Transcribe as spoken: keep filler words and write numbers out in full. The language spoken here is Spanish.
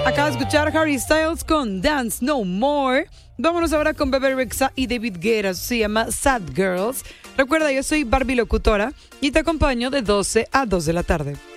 Acabas de escuchar Harry Styles con Dance No More. Vámonos ahora con Bebe Rexha y David Guetta. Se llama Sad Girls. Recuerda, yo soy Barbie Locutora y te acompaño de doce a dos de la tarde.